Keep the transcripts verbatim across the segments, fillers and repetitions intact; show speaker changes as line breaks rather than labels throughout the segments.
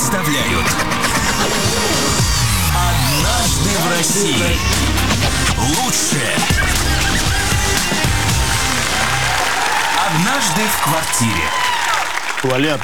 представляют «Однажды в России». Лучшее. Однажды в квартире.
Валер,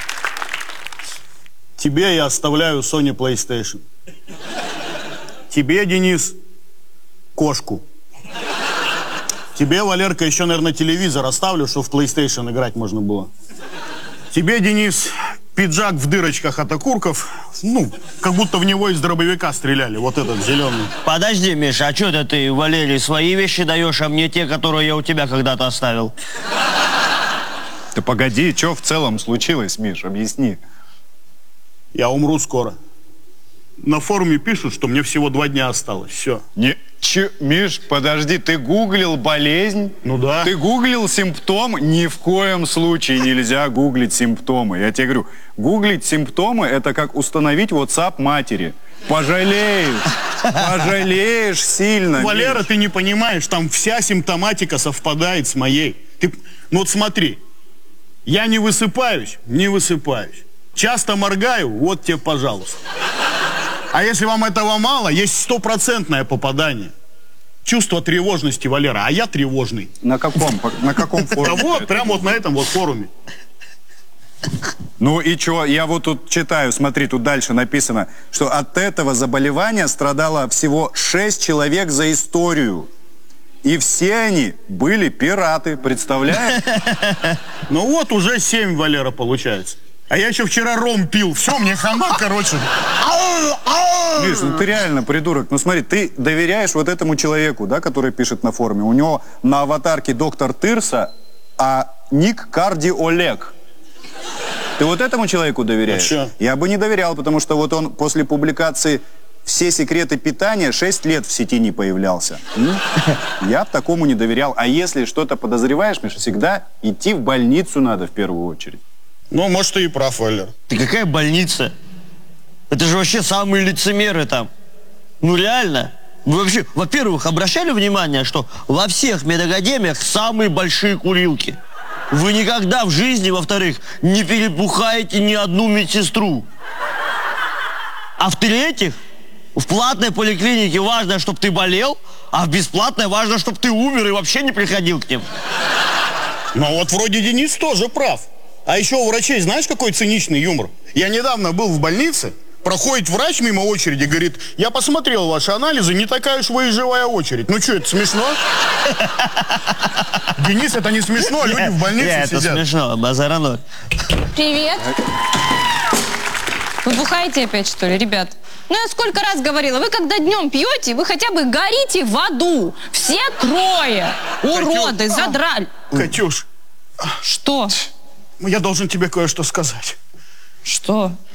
тебе я оставляю Sony PlayStation. Тебе, Денис, кошку. Тебе, Валерка, еще, наверное, телевизор оставлю, чтобы в PlayStation играть можно было. Тебе, Денис, пиджак в дырочках от окурков. Ну, как будто в него из дробовика стреляли. Вот этот зеленый.
Подожди, Миша, а что это ты, Валерий, свои вещи даешь, а мне те, которые я у тебя когда-то оставил?
Да погоди, что в целом случилось, Миш, объясни.
Я умру скоро. На форуме пишут, что мне всего два дня осталось. Все.
Не, че, Миш, подожди, ты гуглил болезнь?
Ну да.
Ты гуглил симптом? Ни в коем случае нельзя гуглить симптомы. Я тебе говорю, гуглить симптомы — это как установить WhatsApp матери. Пожалеешь, пожалеешь сильно.
Валера,
Миш.
ты не понимаешь, там вся симптоматика совпадает с моей. Ты, ну вот смотри, я не высыпаюсь, не высыпаюсь. Часто моргаю, вот тебе, пожалуйста. А если вам этого мало, есть стопроцентное попадание. Чувство тревожности, Валера, а я тревожный.
На каком, на каком форуме?
Да вот, прямо вот на этом вот форуме.
Ну и что, я вот тут читаю, смотри, тут дальше написано, что от этого заболевания страдало всего шесть человек за историю. И все они были пираты, представляешь?
Ну вот уже семь, Валера, получается. А я еще вчера ром пил. Все, мне хана, короче.
Миш, ну ты реально придурок. Ну смотри, ты доверяешь вот этому человеку, да, который пишет на форуме. У него на аватарке доктор Тырса, а ник Карди Олег. Ты вот этому человеку доверяешь?
А
я бы не доверял, потому что вот он после публикации «Все секреты питания» шесть лет в сети не появлялся. М? Я бы такому не доверял. А если что-то подозреваешь, Миша, всегда идти в больницу надо в первую очередь.
Ну, может, ты и прав, Валер.
Ты какая больница? Это же вообще самые лицемеры там. Ну реально. Вы вообще, во-первых, обращали внимание, что во всех медакадемиях самые большие курилки? Вы никогда в жизни, во-вторых, не перепухаете ни одну медсестру. А в-третьих, в платной поликлинике важно, чтобы ты болел, а в бесплатной важно, чтобы ты умер и вообще не приходил к ним.
Ну вот вроде Денис тоже прав. А еще у врачей знаешь, какой циничный юмор? Я недавно был в больнице, проходит врач мимо очереди, говорит: я посмотрел ваши анализы, не такая уж вы и живая очередь. Ну что, это смешно? Денис, это не смешно, люди в больнице сидят.
Это смешно, базара ноль.
Привет. Вы бухаете опять, что ли, ребят? Ну, я сколько раз говорила, вы когда днем пьете, вы хотя бы горите в аду. Все трое. Уроды, задрали.
Катюш.
Что?
Я должен тебе кое-что сказать.
Что?